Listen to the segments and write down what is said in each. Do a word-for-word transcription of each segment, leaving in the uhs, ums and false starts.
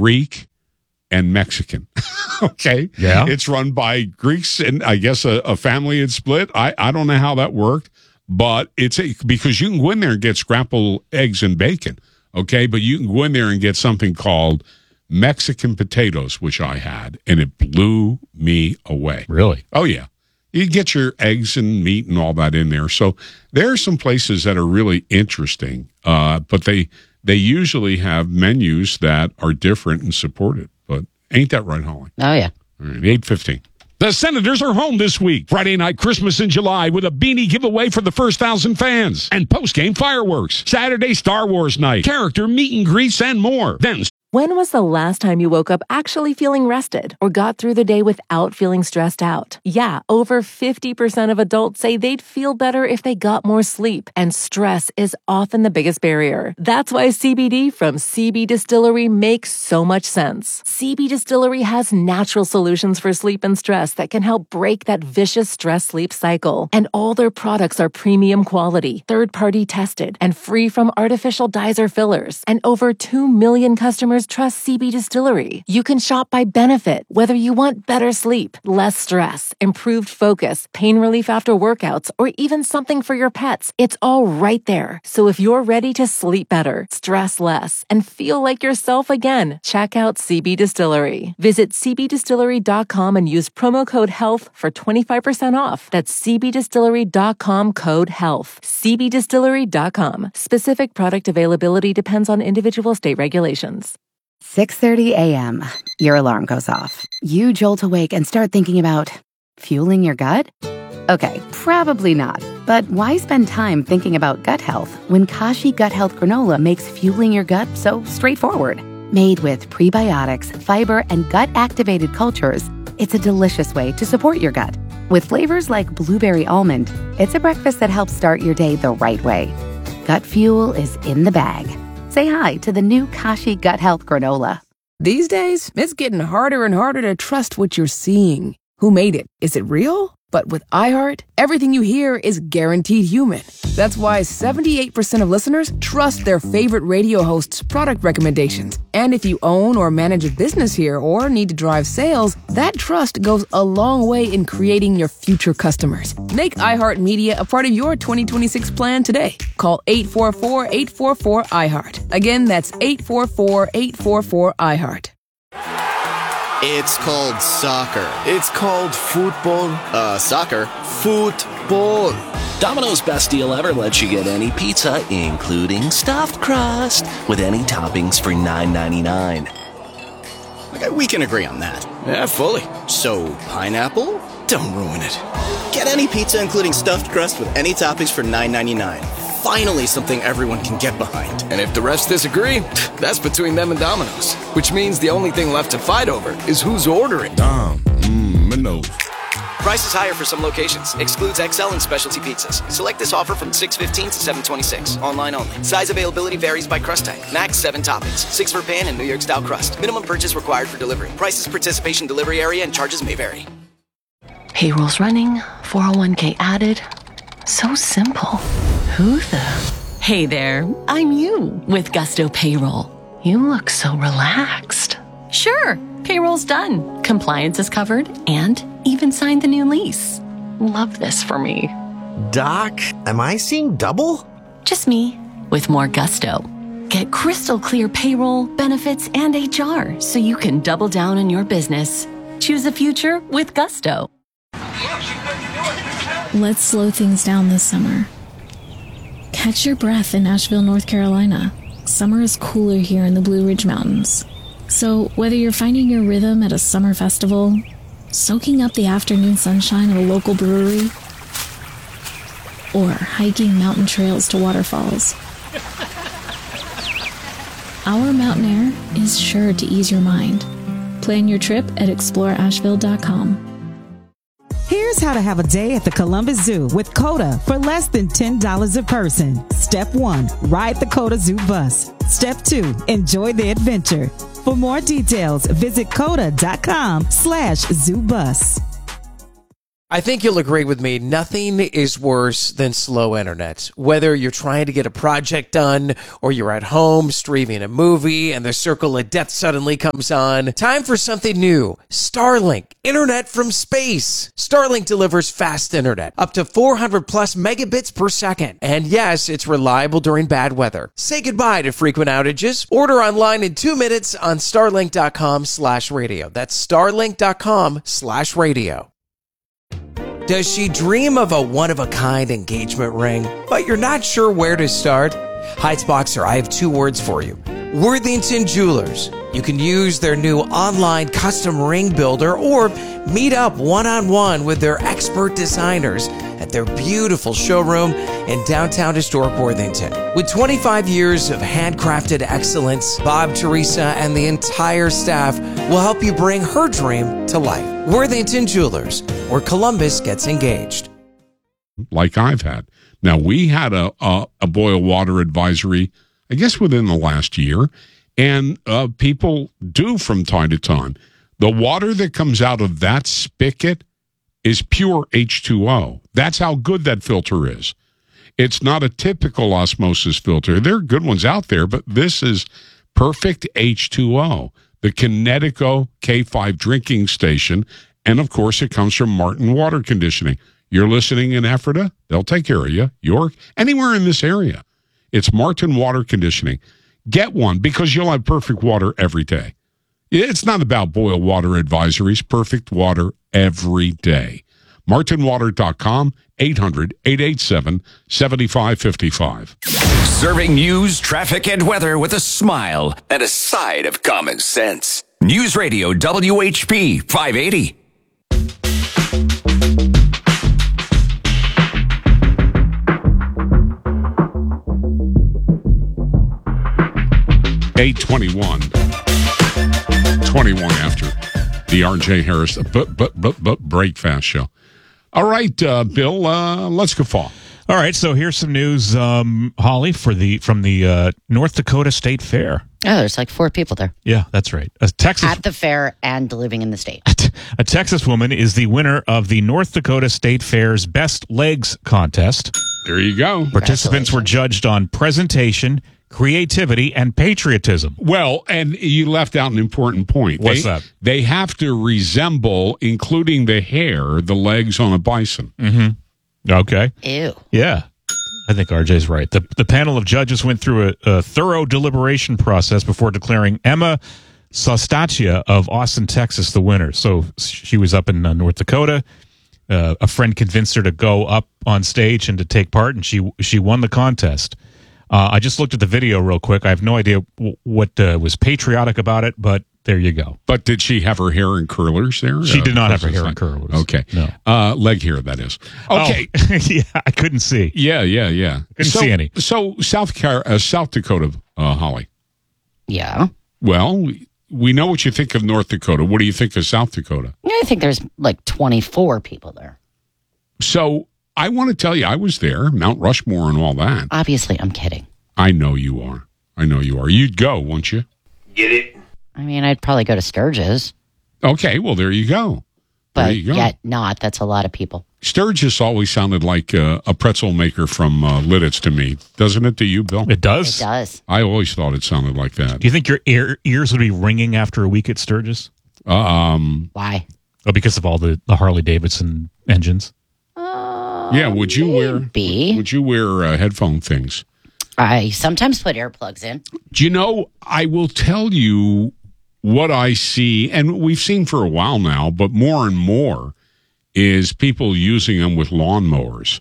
Greek and Mexican. Okay. Yeah. It's run by Greeks, and I guess a, a family had split. I, I don't know how that worked, but it's a, because you can go in there and get scrapple eggs and bacon. Okay. But you can go in there and get something called Mexican potatoes, which I had, and it blew me away. Really? Oh, yeah. You get your eggs and meat and all that in there. So there are some places that are really interesting, uh, but they they usually have menus that are different and supported. But ain't that right, Holly? Oh, yeah. All right, eight fifteen. The Senators are home this week. Friday night Christmas in July with a beanie giveaway for the first thousand fans. And post-game fireworks. Saturday Star Wars night. Character meet and greets and more. Then When was the last time you woke up actually feeling rested or got through the day without feeling stressed out? Yeah, over fifty percent of adults say they'd feel better if they got more sleep, and stress is often the biggest barrier. That's why C B D from C B Distillery makes so much sense. C B Distillery has natural solutions for sleep and stress that can help break that vicious stress-sleep cycle. And all their products are premium quality, third-party tested, and free from artificial dyes or fillers. And over two million customers trust C B Distillery. You can shop by benefit, whether you want better sleep, less stress, improved focus, pain relief after workouts, or even something for your pets. It's all right there. So if you're ready to sleep better, stress less, and feel like yourself again, check out C B Distillery. Visit c b distillery dot com and use promo code HEALTH for twenty-five percent off. That's c b distillery dot com code HEALTH. c b distillery dot com. Specific product availability depends on individual state regulations. six thirty a.m. Your alarm goes off. You jolt awake and start thinking about fueling your gut? Okay, probably not. But why spend time thinking about gut health when Kashi Gut Health Granola makes fueling your gut so straightforward? Made with prebiotics, fiber, and gut-activated cultures, it's a delicious way to support your gut. With flavors like blueberry almond, it's a breakfast that helps start your day the right way. Gut fuel is in the bag. Say hi to the new Kashi Gut Health Granola. These days, it's getting harder and harder to trust what you're seeing. Who made it? Is it real? But with iHeart, everything you hear is guaranteed human. That's why seventy-eight percent of listeners trust their favorite radio host's product recommendations. And if you own or manage a business here or need to drive sales, that trust goes a long way in creating your future customers. Make iHeartMedia a part of your twenty twenty-six plan today. Call eight four four, eight four four, iHeart. Again, that's eight four four, eight four four, iHeart. It's called soccer. It's called football. Uh, soccer. Football. Domino's best deal ever lets you get any pizza, including stuffed crust, with any toppings for nine ninety-nine. Okay, we can agree on that. Yeah, fully. So, pineapple? Don't ruin it. Get any pizza, including stuffed crust, with any toppings for nine ninety-nine. Finally, something everyone can get behind. And if the refs disagree, that's between them and Domino's. Which means the only thing left to fight over is who's ordering. Dom, mmm, Mino's. Price is higher for some locations. Excludes X L and specialty pizzas. Select this offer from six fifteen to seven twenty-six. Online only. Size availability varies by crust type. Max seven toppings. Six for pan and New York style crust. Minimum purchase required for delivery. Prices, participation, delivery area, and charges may vary. Payroll's running. four oh one k added. So simple. Who the? Hey there, I'm you with Gusto Payroll. You look so relaxed. Sure, payroll's done. Compliance is covered and even signed the new lease. Love this for me. Doc, am I seeing double? Just me with more Gusto. Get crystal clear payroll, benefits, and H R so you can double down on your business. Choose a future with Gusto. Let's slow things down this summer. Catch your breath in Asheville, North Carolina. Summer is cooler here in the Blue Ridge Mountains. So whether you're finding your rhythm at a summer festival, soaking up the afternoon sunshine of a local brewery, or hiking mountain trails to waterfalls, our mountain air is sure to ease your mind. Plan your trip at explore asheville dot com. Here's how to have a day at the Columbus Zoo with COTA for less than ten dollars a person. Step one, ride the COTA Zoo bus. Step two, enjoy the adventure. For more details, visit coda dot com slash zoo bus. I think you'll agree with me. Nothing is worse than slow internet. Whether you're trying to get a project done or you're at home streaming a movie and the circle of death suddenly comes on. Time for something new. Starlink. Internet from space. Starlink delivers fast internet. Up to four hundred plus megabits per second. And yes, it's reliable during bad weather. Say goodbye to frequent outages. Order online in two minutes on starlink.com slash radio. That's starlink.com slash radio. Does she dream of a one-of-a-kind engagement ring, but you're not sure where to start? Heights Boxer, I have two words for you. Worthington Jewelers. You can use their new online custom ring builder or meet up one-on-one with their expert designers at their beautiful showroom in downtown historic Worthington. With twenty-five years of handcrafted excellence, Bob, Teresa, and the entire staff will help you bring her dream to life. Worthington Jewelers, where Columbus gets engaged. Like I've had. Now, we had a, a, a boil water advisory, I guess, within the last year, and uh, people do from time to time. The water that comes out of that spigot is pure H two O. That's how good that filter is. It's not a typical osmosis filter. There are good ones out there, but this is perfect H two O. The Kinetico K five drinking station, and of course it comes from Martin Water Conditioning. You're listening in Ephrata, they'll take care of you. York, anywhere in this area. It's Martin Water Conditioning. Get one because you'll have perfect water every day. It's not about boil water advisories, perfect water every day. martin water dot com, eight hundred, eight eight seven, seven five five five. Serving news, traffic, and weather with a smile and a side of common sense. News Radio W H P five eighty. eight twenty-one. twenty-one after the R J Harris but but but but break fast show. All right, uh, Bill, uh, let's go fall. All right, so here's some news, um, Holly, for the from the uh, North Dakota State Fair. Oh, there's like four people there. Yeah, that's right. A Texas at the fair and living in the state. A Texas woman is the winner of the North Dakota State Fair's Best Legs contest. There you go. Participants were judged on presentation, creativity, and patriotism. Well, and you left out an important point. What's they, that? They have to resemble, including the hair, the legs on a bison. Mm-hmm. Okay. Ew. Yeah. I think R J's right. The the panel of judges went through a, a thorough deliberation process before declaring Emma Sostachia of Austin, Texas, the winner. So she was up in uh, North Dakota. Uh, a friend convinced her to go up on stage and to take part, and she she won the contest. Uh, I just looked at the video real quick. I have no idea w- what uh, was patriotic about it, but there you go. But did she have her hair in curlers there? She uh, did not have her hair in curlers. Okay. No. Uh, leg hair, that is. Okay. Oh, yeah, I couldn't see. Yeah, yeah, yeah. Couldn't so, see any. So South Car- uh, South Dakota, uh, Holly. Yeah. Well, we, we know what you think of North Dakota. What do you think of South Dakota? I think there's like twenty-four people there. So I want to tell you, I was there, Mount Rushmore and all that. Obviously, I'm kidding. I know you are. I know you are. You'd go, wouldn't you? Get it? I mean, I'd probably go to Sturgis. Okay, well, there you go. But there you go. yet not. That's a lot of people. Sturgis always sounded like uh, a pretzel maker from uh, Lidditz to me. Doesn't it to you, Bill? It does? It does. I always thought it sounded like that. Do you think your ear, ears would be ringing after a week at Sturgis? Uh, um, Why? Oh, because of all the, the Harley-Davidson engines? Uh, yeah, would you wear, maybe. would you wear uh, headphone things? I sometimes put earplugs in. Do you know, I will tell you what I see, and we've seen for a while now, but more and more, is people using them with lawnmowers.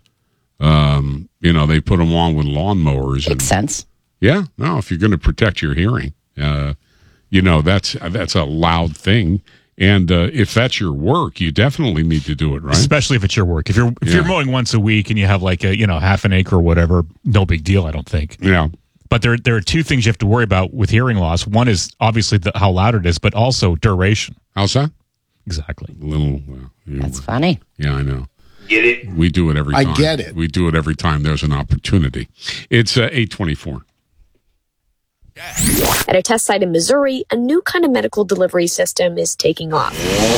Um, you know, they put them on with lawnmowers. Makes and, sense. Yeah, no, if you're going to protect your hearing, uh, you know, that's that's a loud thing. And uh, if that's your work, you definitely need to do it, right? Especially if it's your work. If you're if Yeah. you're mowing once a week and you have like a you know half an acre or whatever, no big deal, I don't think. Yeah. But there there are two things you have to worry about with hearing loss. One is obviously the, how loud it is, but also duration. How's that? Exactly. A little. Well, you That's were- funny. Yeah, I know. Get it? We do it every I time. get it. We do it every time there's an opportunity. It's uh, eight twenty-four. At a test site in Missouri, a new kind of medical delivery system is taking off.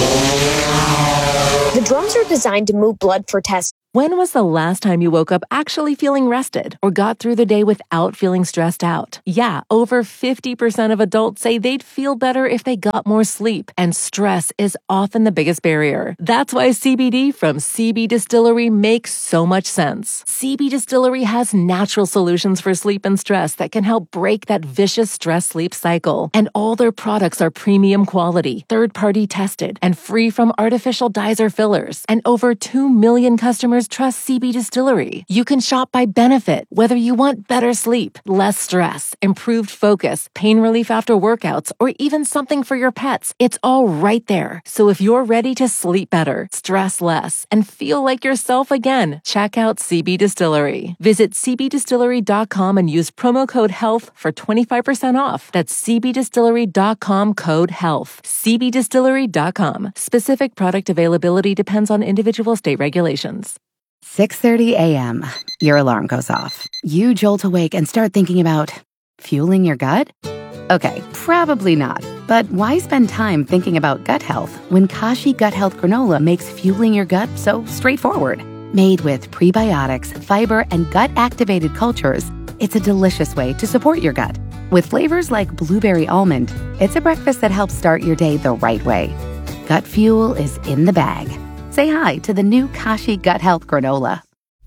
The drones are designed to move blood for tests. When was the last time you woke up actually feeling rested or got through the day without feeling stressed out? Yeah, over fifty percent of adults say they'd feel better if they got more sleep, and stress is often the biggest barrier. That's why C B D from C B Distillery makes so much sense. C B Distillery has natural solutions for sleep and stress that can help break that vicious stress-sleep cycle. And all their products are premium quality, third-party tested, and free from artificial dyes or fillers. And over two million customers trust C B Distillery. You can shop by benefit, whether you want better sleep, less stress, improved focus, pain relief after workouts, or even something for your pets. It's all right there. So if you're ready to sleep better, stress less, and feel like yourself again, check out C B Distillery. Visit c b distillery dot com and use promo code HEALTH for twenty-five percent off. That's c b distillery dot com code HEALTH. c b distillery dot com. Specific product availability depends on individual state regulations. six thirty a.m. Your alarm goes off. You jolt awake and start thinking about fueling your gut? Okay, probably not. But why spend time thinking about gut health when Kashi Gut Health Granola makes fueling your gut so straightforward? Made with prebiotics, fiber, and gut-activated cultures, it's a delicious way to support your gut. With flavors like blueberry almond, it's a breakfast that helps start your day the right way. Gut fuel is in the bag. Say hi to the new Kashi Gut Health Granola.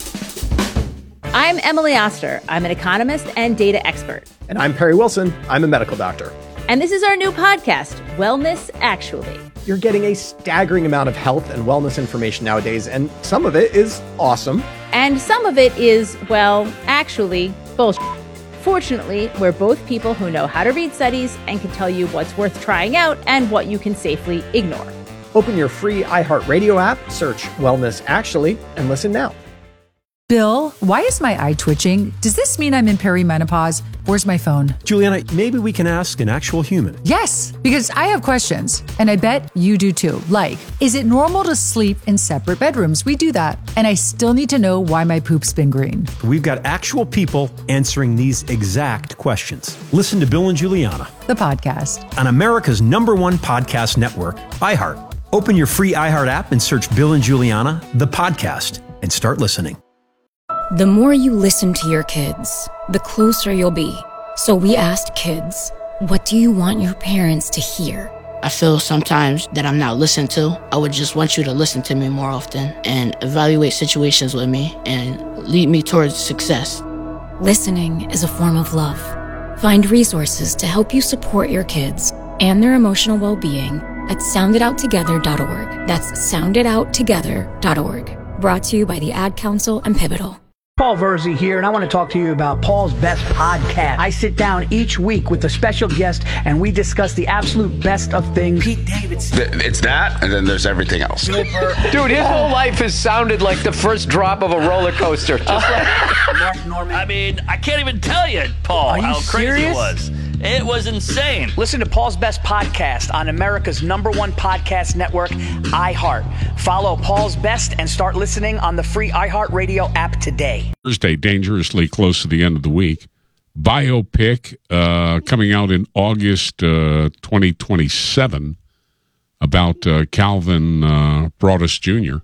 I'm Emily Oster. I'm an economist and data expert. And I'm Perry Wilson. I'm a medical doctor. And this is our new podcast, Wellness Actually. You're getting a staggering amount of health and wellness information nowadays, and some of it is awesome. And some of it is, well, actually, bullshit. Fortunately, we're both people who know how to read studies and can tell you what's worth trying out and what you can safely ignore. Open your free iHeartRadio app, search Wellness Actually, and listen now. Bill, why is my eye twitching? Does this mean I'm in perimenopause? Where's my phone? Juliana, maybe we can ask an actual human. Yes, because I have questions, and I bet you do too. Like, is it normal to sleep in separate bedrooms? We do that. And I still need to know why my poop's been green. We've got actual people answering these exact questions. Listen to Bill and Juliana, the podcast, on America's number one podcast network, iHeart. Open your free iHeart app and search Bill and Juliana, the podcast, and start listening. The more you listen to your kids, the closer you'll be. So we asked kids, what do you want your parents to hear? I feel sometimes that I'm not listened to. I would just want you to listen to me more often and evaluate situations with me and lead me towards success. Listening is a form of love. Find resources to help you support your kids and their emotional well-being at sound it out together dot org. That's sound it out together dot org. Brought to you by the Ad Council and Pivotal. Paul Verzi here, and I want to talk to you about Paul's Best Podcast. I sit down each week with a special guest, and we discuss the absolute best of things. Pete Davidson. It's that, and then there's everything else. Dude, his whole life has sounded like the first drop of a roller coaster. Just like Mark Norman. I mean, I can't even tell you, Paul, how crazy serious? it was. It was insane. Listen to Paul's Best Podcast on America's number one podcast network, iHeart. Follow Paul's Best and start listening on the free iHeartRadio app today. Thursday, dangerously close to the end of the week. Biopic uh, coming out in August uh, twenty twenty-seven about uh, Calvin uh, Broadus Junior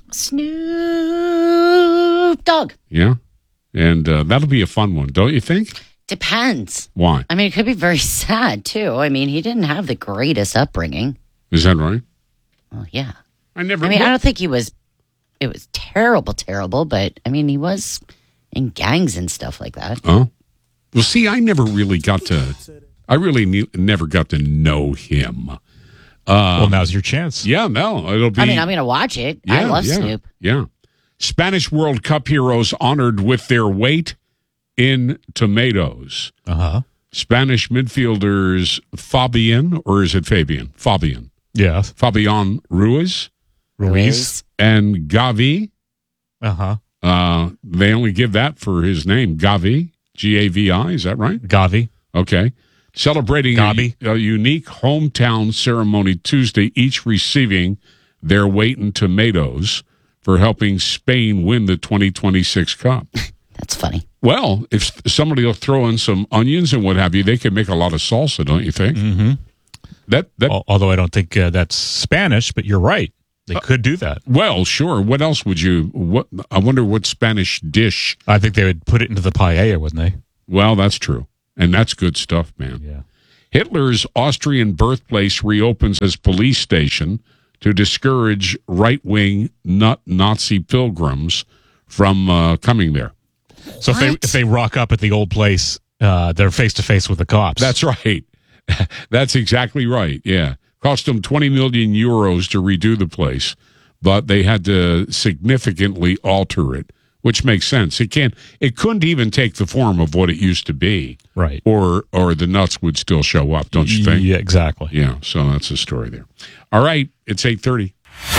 Snoop Dogg. Yeah, and uh, that'll be a fun one, don't you think? Depends. Why? I mean, it could be very sad, too. I mean, he didn't have the greatest upbringing. Is that right? Well, yeah. I never... I mean, I don't think he was... It was terrible, terrible, but, I mean, he was in gangs and stuff like that. Oh? Well, see, I never really got to... I really ne- never got to know him. Uh, well, now's your chance. Yeah, no, it'll be... I mean, I'm going to watch it. Yeah, I love yeah, Snoop. Yeah. Spanish World Cup heroes honored with their weight in tomatoes. Uh-huh. Spanish midfielders Fabian, or is it Fabian? Fabian. Yeah. Fabian Ruiz. Ruiz. And Gavi. Uh-huh. Uh, they only give that for his name, Gavi. G A V I, is that right? Gavi. Okay. Celebrating a, a unique hometown ceremony Tuesday, each receiving their weight in tomatoes for helping Spain win the twenty twenty-six Cup. That's funny. Well, if somebody will throw in some onions and what have you, they could make a lot of salsa, don't you think? Mm-hmm. That, that Although I don't think uh, that's Spanish, but you're right. They uh, could do that. Well, sure. What else would you? What I wonder what Spanish dish. I think they would put it into the paella, wouldn't they? Well, that's true, and that's good stuff, man. Yeah. Hitler's Austrian birthplace reopens as police station to discourage right-wing nut Nazi pilgrims from uh, coming there. So if they if they rock up at the old place, uh, they're face to face with the cops. That's right. That's exactly right. Yeah. Cost them twenty million euros to redo the place, but they had to significantly alter it, which makes sense. It can't, it couldn't even take the form of what it used to be. Right. Or, or the nuts would still show up, don't you think? Yeah, exactly. Yeah. So that's the story there. All right. It's eight thirty.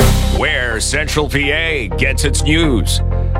Where Central P A gets its news.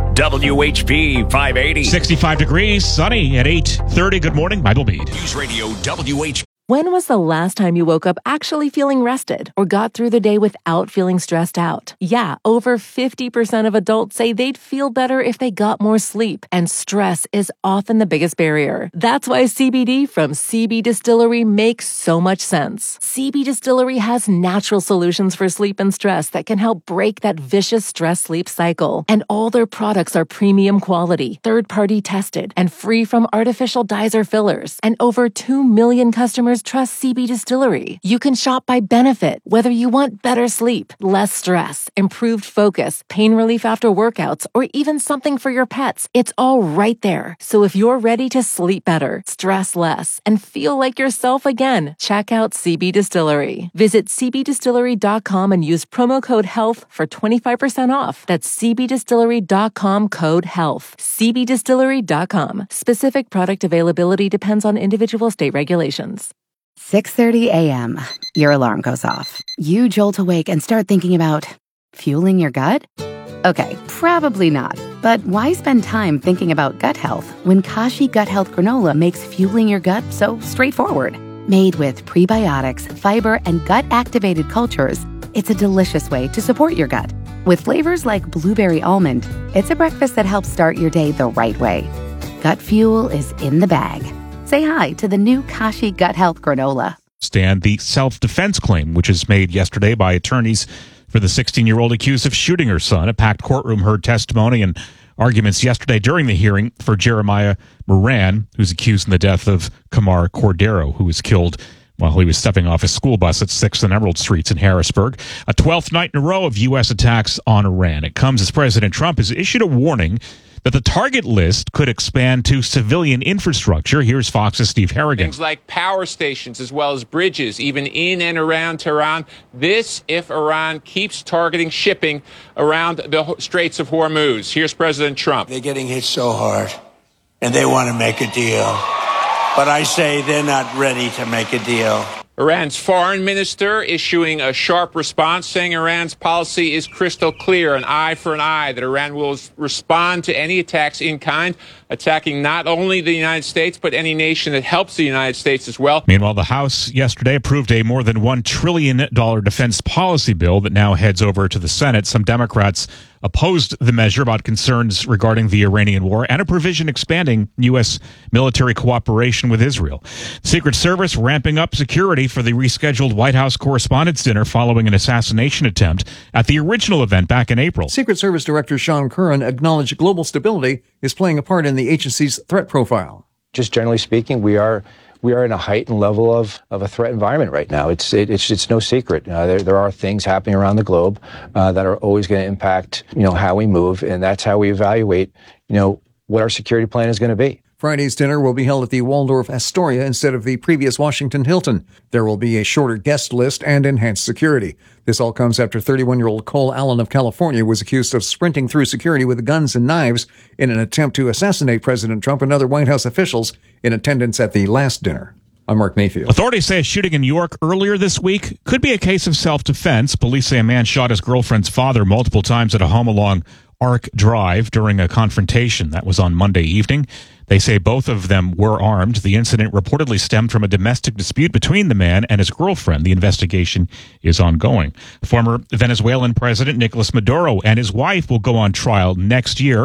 W H P five eighty. sixty-five degrees, sunny at eight thirty. Good morning, Michael Meade. News Radio W H P. When was the last time you woke up actually feeling rested or got through the day without feeling stressed out? Yeah, over fifty percent of adults say they'd feel better if they got more sleep, and stress is often the biggest barrier. That's why C B D from C B Distillery makes so much sense. C B Distillery has natural solutions for sleep and stress that can help break that vicious stress-sleep cycle. And all their products are premium quality, third-party tested, and free from artificial dyes or fillers. And over two million customers trust C B Distillery. You can shop by benefit, whether you want better sleep, less stress, improved focus, pain relief after workouts, or even something for your pets. It's all right there. So if you're ready to sleep better, stress less, and feel like yourself again, check out C B Distillery. Visit c b distillery dot com and use promo code HEALTH for twenty-five percent off. That's c b distillery dot com code HEALTH. c b distillery dot com. Specific product availability depends on individual state regulations. six thirty a.m. Your alarm goes off. You jolt awake and start thinking about fueling your gut? Okay, probably not. But why spend time thinking about gut health when Kashi Gut Health Granola makes fueling your gut so straightforward? Made with prebiotics, fiber, and gut-activated cultures, it's a delicious way to support your gut. With flavors like blueberry almond, it's a breakfast that helps start your day the right way. Gut fuel is in the bag. Say hi to the new Kashi Gut Health Granola. Stand the self-defense claim, which is made yesterday by attorneys for the sixteen-year-old accused of shooting her son. A packed courtroom heard testimony and arguments yesterday during the hearing for Jeremiah Moran, who's accused in the death of Kamar Cordero, who was killed while he was stepping off his school bus at sixth and Emerald Streets in Harrisburg. A twelfth night in a row of U S attacks on Iran. It comes as President Trump has issued a warning that the target list could expand to civilian infrastructure. Here's Fox's Steve Harrigan. Things like power stations as well as bridges, even in and around Tehran. This if Iran keeps targeting shipping around the Straits of Hormuz. Here's President Trump. They're getting hit so hard, and they want to make a deal. But I say they're not ready to make a deal. Iran's foreign minister issuing a sharp response, saying Iran's policy is crystal clear, an eye for an eye, that Iran will respond to any attacks in kind, attacking not only the United States, but any nation that helps the United States as well. Meanwhile, the House yesterday approved a more than one trillion dollars defense policy bill that now heads over to the Senate. Some Democrats opposed the measure about concerns regarding the Iranian war and a provision expanding U S military cooperation with Israel. The Secret Service ramping up security for the rescheduled White House Correspondents' Dinner following an assassination attempt at the original event back in April. Secret Service Director Sean Curran acknowledged global stability is playing a part in the agency's threat profile. Just generally speaking, we are we are in a heightened level of, of a threat environment right now. It's it, it's it's no secret. Uh, there there are things happening around the globe uh, that are always going to impact you know how we move, and that's how we evaluate you know what our security plan is going to be. Friday's dinner will be held at the Waldorf Astoria instead of the previous Washington Hilton. There will be a shorter guest list and enhanced security. This all comes after thirty-one-year-old Cole Allen of California was accused of sprinting through security with guns and knives in an attempt to assassinate President Trump and other White House officials in attendance at the last dinner. I'm Mark Mayfield. Authorities say a shooting in New York earlier this week could be a case of self-defense. Police say a man shot his girlfriend's father multiple times at a home along Arc Drive during a confrontation. That was on Monday evening. They say both of them were armed. The incident reportedly stemmed from a domestic dispute between the man and his girlfriend. The investigation is ongoing. Former Venezuelan President Nicolas Maduro and his wife will go on trial next year.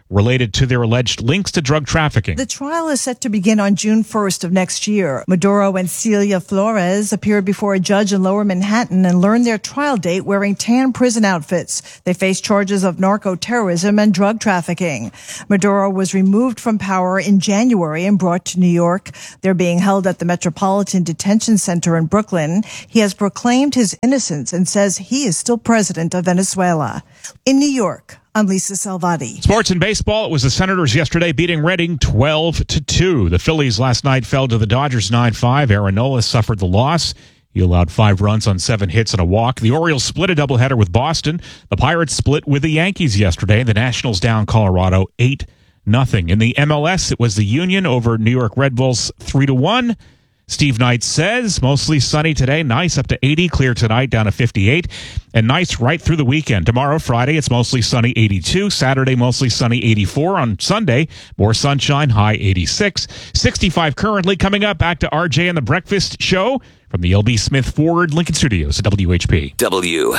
related to their alleged links to drug trafficking. The trial is set to begin on June first of next year. Maduro and Celia Flores appeared before a judge in Lower Manhattan and learned their trial date wearing tan prison outfits. They face charges of narco-terrorism and drug trafficking. Maduro was removed from power in January and brought to New York. They're being held at the Metropolitan Detention Center in Brooklyn. He has proclaimed his innocence and says he is still president of Venezuela. In New York, I'm Lisa Salvati. Sports and baseball. It was the Senators yesterday beating Reading twelve to two. The Phillies last night fell to the Dodgers nine five. Aaron Nola suffered the loss. He allowed five runs on seven hits and a walk. The Orioles split a doubleheader with Boston. The Pirates split with the Yankees yesterday. The Nationals down Colorado eight nothing. In the M L S, it was the Union over New York Red Bulls three to one. Steve Knight says mostly sunny today, nice up to eighty, clear tonight down to fifty-eight, and nice right through the weekend. Tomorrow, Friday, it's mostly sunny, eighty-two. Saturday, mostly sunny, eighty-four. On Sunday, more sunshine, high eighty-six. sixty-five currently. Coming up, back to R J and the Breakfast Show from the L B Smith Ford Lincoln Studios at W H P. W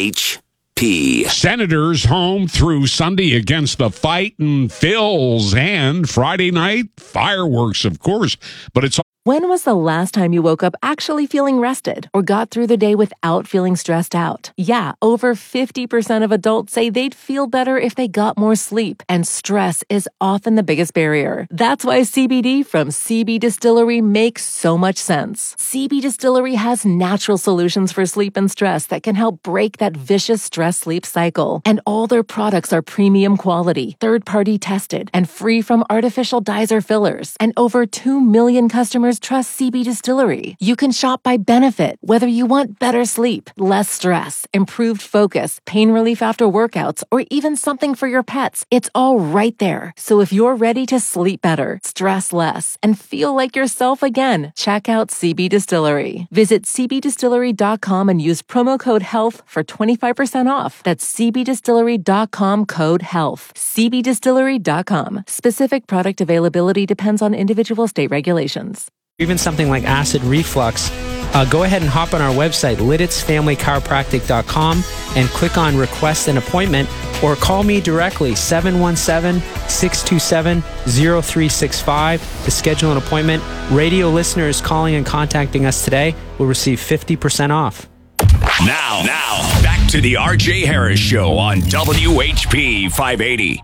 H P. Senators home through Sunday against the Fightin' Phils, and Friday night, fireworks, of course, but it's When was the last time you woke up actually feeling rested or got through the day without feeling stressed out? Yeah, over fifty percent of adults say they'd feel better if they got more sleep, and stress is often the biggest barrier. That's why C B D from C B Distillery makes so much sense. C B Distillery has natural solutions for sleep and stress that can help break that vicious stress-sleep cycle. And all their products are premium quality, third-party tested, and free from artificial dyes or fillers. And over two million customers trust C B Distillery. You can shop by benefit, whether you want better sleep, less stress, improved focus, pain relief after workouts, or even something for your pets. It's all right there. So if you're ready to sleep better, stress less, and feel like yourself again, check out C B Distillery. Visit c b distillery dot com and use promo code HEALTH for twenty-five percent off. That's c b distillery dot com code HEALTH. c b distillery dot com. Specific product availability depends on individual state regulations. Even something like acid reflux, uh, go ahead and hop on our website, Lidditz Family Chiropractic dot com, and click on Request an Appointment, or call me directly, seven one seven, six two seven, zero three six five, to schedule an appointment. Radio listeners calling and contacting us today will receive fifty percent off. Now, now, back to the R J Harris Show on W H P five eighty.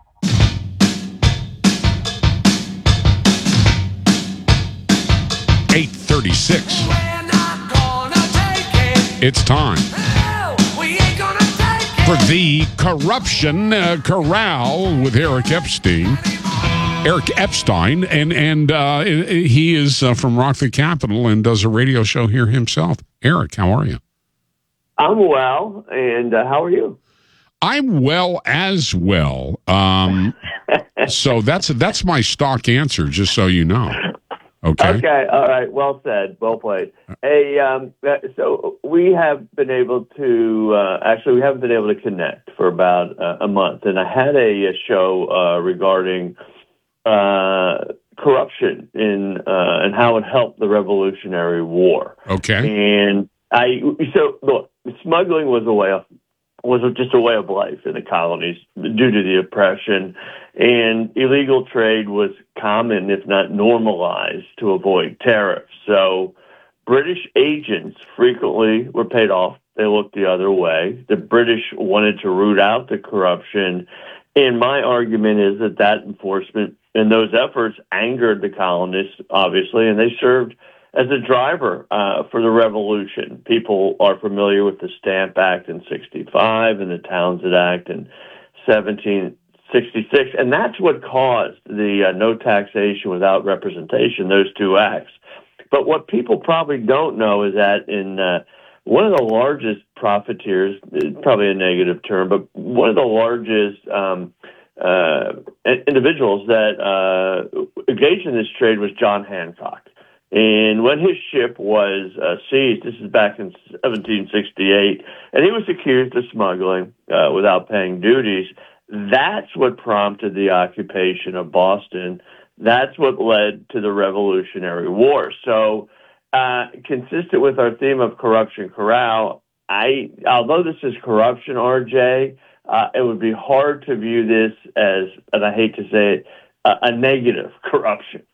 eight thirty-six. It's time for the Corruption uh, Corral with Eric Epstein. Eric Epstein, and and uh, he is uh, from Rock the Capitol and does a radio show here himself. Eric, how are you? I'm well, and uh, how are you? I'm well as well. Um, so that's that's my stock answer, just so you know. Okay. Okay. All right. Well said. Well played. Hey, um, so we have been able to uh, actually we haven't been able to connect for about uh, a month, and I had a, a show uh, regarding uh, corruption in uh, and how it helped the Revolutionary War. Okay. And I so look, smuggling was a way of was just a way of life in the colonies due to the oppression, and illegal trade was common, if not normalized, to avoid tariffs. So British agents frequently were paid off. They looked the other way. The British wanted to root out the corruption, and my argument is that that enforcement and those efforts angered the colonists, obviously, and they served as a driver uh, for the revolution. People are familiar with the Stamp Act in sixty-five and the Townshend Act in seventeen sixty-six, and that's what caused the uh, no taxation without representation, those two acts. But what people probably don't know is that in uh, one of the largest profiteers, probably a negative term, but one of the largest um, uh, individuals that uh, engaged in this trade was John Hancock. And when his ship was uh, seized, this is back in seventeen sixty-eight, and he was accused of smuggling uh, without paying duties, that's what prompted the occupation of Boston. That's what led to the Revolutionary War. So, uh, consistent with our theme of Corruption Corral, I, although this is corruption, R J, uh, it would be hard to view this as, and I hate to say it, uh, a negative corruption.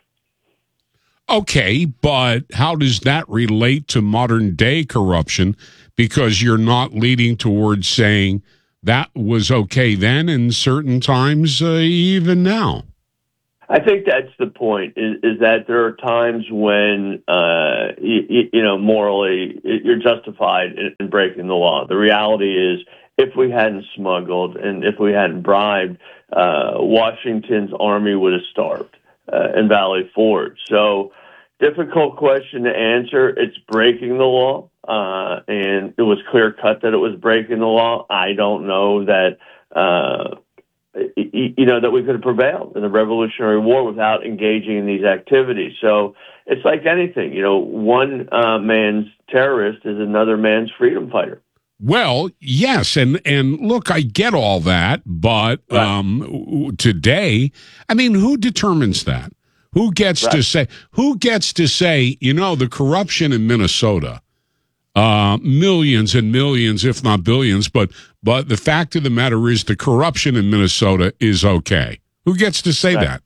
Okay, but how does that relate to modern day corruption? Because you're not leading towards saying that was okay then and certain times, uh, even now. I think that's the point, is, is that there are times when, uh, you, you know, morally you're justified in, in breaking the law. The reality is, if we hadn't smuggled and if we hadn't bribed, uh, Washington's army would have starved uh, in Valley Forge. So, difficult question to answer. It's breaking the law, uh, and it was clear cut that it was breaking the law. I don't know that, uh, you know, that we could have prevailed in the Revolutionary War without engaging in these activities. So it's like anything, you know, one uh, man's terrorist is another man's freedom fighter. Well, yes, and and look, I get all that, but right. um, today, I mean, who determines that? Who gets right. to say? Who gets to say? You know, the corruption in Minnesota, uh, millions and millions, if not billions. But but the fact of the matter is, the corruption in Minnesota is okay. Who gets to say right. that?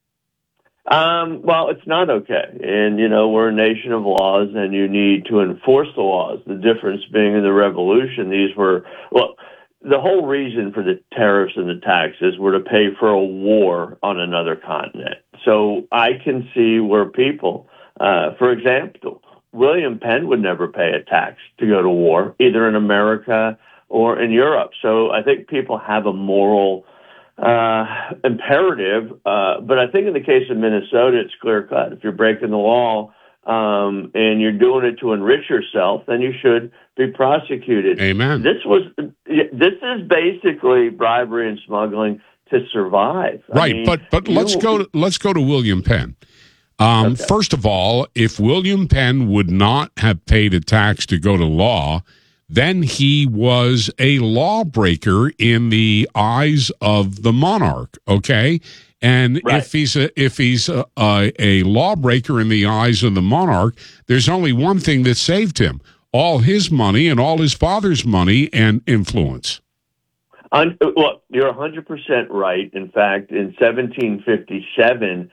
Um, well, it's not okay. And, you know, we're a nation of laws, and you need to enforce the laws. The difference being in the Revolution, these were, well, the whole reason for the tariffs and the taxes were to pay for a war on another continent. So I can see where people, uh, for example, William Penn would never pay a tax to go to war, either in America or in Europe. So I think people have a moral uh, imperative. Uh, but I think in the case of Minnesota, it's clear cut. If you're breaking the law um, and you're doing it to enrich yourself, then you should be prosecuted. Amen. This was this is basically bribery and smuggling to survive. Right, I mean, but but let's you, go to, let's go to William Penn. Um, okay. First of all, if William Penn would not have paid a tax to go to law, then he was a lawbreaker in the eyes of the monarch. Okay, and right. if he's a, if he's a, a, a lawbreaker in the eyes of the monarch, there's only one thing that saved him: all his money and all his father's money and influence. Un- well, you're one hundred percent right. In fact, in seventeen fifty-seven,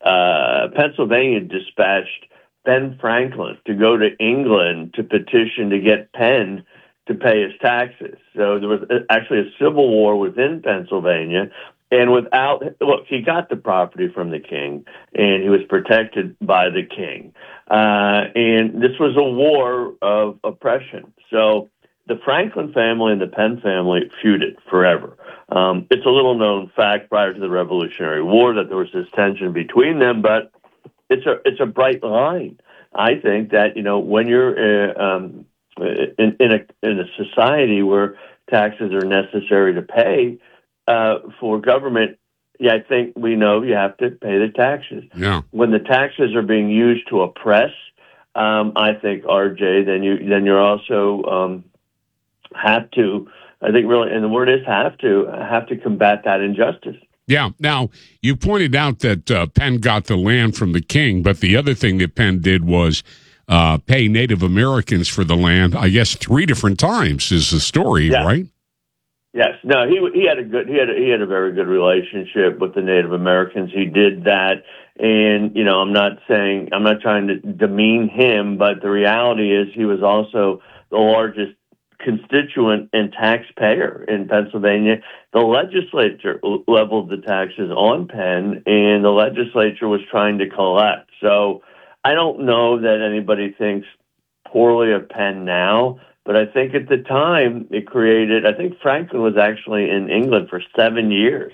uh, Pennsylvania dispatched Ben Franklin to go to England to petition to get Penn to pay his taxes. So there was actually a civil war within Pennsylvania. And without, look, he got the property from the king, and he was protected by the king. Uh, and this was a war of oppression. So the Franklin family and the Penn family feuded forever. Um, it's a little known fact prior to the Revolutionary War that there was this tension between them, but it's a it's a bright line. I think that, you know, when you're uh, um, in, in a in a society where taxes are necessary to pay uh, for government, yeah, I think we know you have to pay the taxes. Yeah. When the taxes are being used to oppress, um, I think, R J, then you then you're also um, have to. I think really, and the word is have to have to combat that injustice. Yeah. Now, you pointed out that uh, Penn got the land from the king, but the other thing that Penn did was uh, pay Native Americans for the land, I guess, three different times is the story, yeah. right? Yes. No, he he had a good he had a, he had a very good relationship with the Native Americans. He did that, and you know, I'm not saying I'm not trying to demean him, but the reality is he was also the largest constituent and taxpayer in Pennsylvania. The legislature leveled the taxes on Penn, and the legislature was trying to collect. So I don't know that anybody thinks poorly of Penn now, but I think at the time it created, I think Franklin was actually in England for seven years.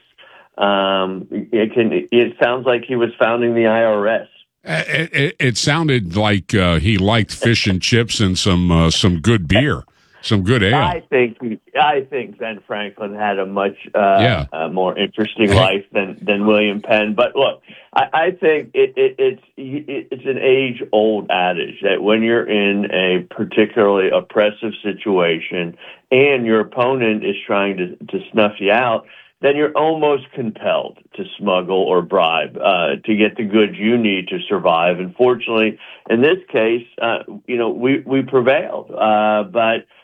Um, it can, it sounds like he was founding the I R S. It, it, it sounded like uh, he liked fish and chips and some uh, some good beer. Some good ale. I think I think Ben Franklin had a much uh, yeah. uh, more interesting life than, than William Penn. But look, I, I think it, it, it's it's an age old adage that when you're in a particularly oppressive situation and your opponent is trying to, to snuff you out, then you're almost compelled to smuggle or bribe uh, to get the goods you need to survive. And fortunately, in this case, uh, you know, we we prevailed, uh, but.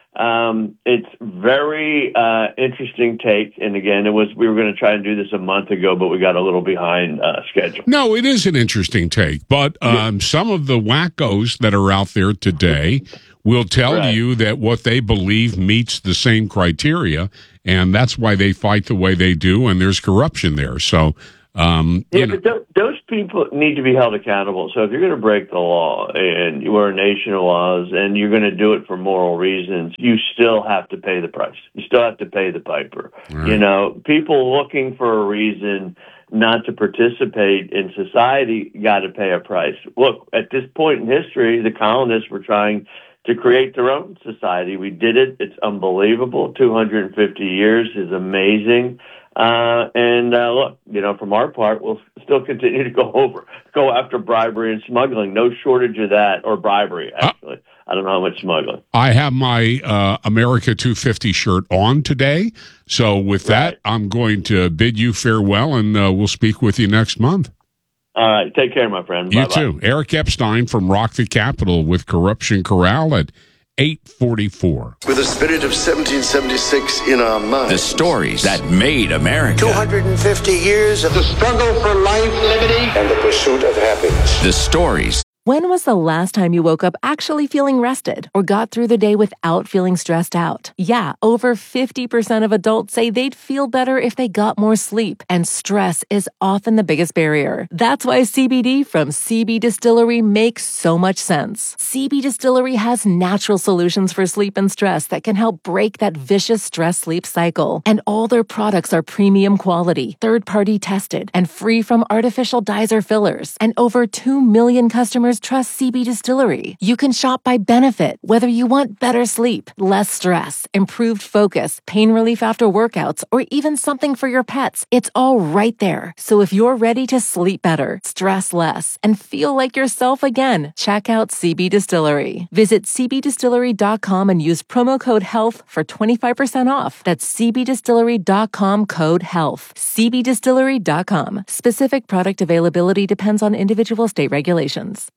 Um, it's very uh, interesting take. And again, it was we were going to try and do this a month ago, but we got a little behind uh, schedule. No, it is an interesting take. But um, yeah. some of the wackos that are out there today will tell right. you that what they believe meets the same criteria, and that's why they fight the way they do, and there's corruption there. So, um, yeah, you know. but th- those people need to be held accountable. So if you're going to break the law, and we're a nation of laws, and you're going to do it for moral reasons, you still have to pay the price. You still have to pay the piper. Right. You know, people looking for a reason not to participate in society got to pay a price. Look, at this point in history, the colonists were trying to create their own society. We did it. It's unbelievable. two hundred fifty years is amazing. Uh, and uh, look, you know, from our part, we'll still continue to go over, go after bribery and smuggling. No shortage of that, or bribery, actually. Uh, I don't know how much smuggling. I have my uh, America two fifty shirt on today. So with that, right. I'm going to bid you farewell, and uh, we'll speak with you next month. All right. Take care, my friend. You Bye-bye. too. Eric Epstein from Rock the Capitol with Corruption Corral at eight forty-four. With the spirit of seventeen seventy-six in our minds. The stories that made America. two hundred fifty years of the struggle for life, liberty, and the pursuit of happiness. The stories. When was the last time you woke up actually feeling rested or got through the day without feeling stressed out? Yeah, over fifty percent of adults say they'd feel better if they got more sleep, and stress is often the biggest barrier. That's why C B D from C B Distillery makes so much sense. C B Distillery has natural solutions for sleep and stress that can help break that vicious stress-sleep cycle. And all their products are premium quality, third-party tested, and free from artificial dyes or fillers. And over two million customers trust C B Distillery. You can shop by benefit, whether you want better sleep, less stress, improved focus, pain relief after workouts, or even something for your pets. It's all right there. So if you're ready to sleep better, stress less, and feel like yourself again, check out C B Distillery. Visit c b distillery dot com and use promo code HEALTH for twenty-five percent off. That's c b distillery dot com code HEALTH. c b distillery dot com. Specific product availability depends on individual state regulations.